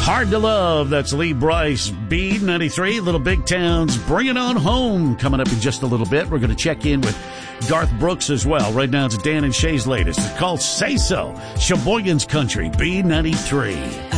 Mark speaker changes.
Speaker 1: Hard to Love. That's Lee Brice, B93. Little Big Towns, Bring It On Home. Coming up in just a little bit. We're going to check in with Garth Brooks as well. Right now it's Dan and Shay's latest. It's called Say So. Sheboygan's Country, B93.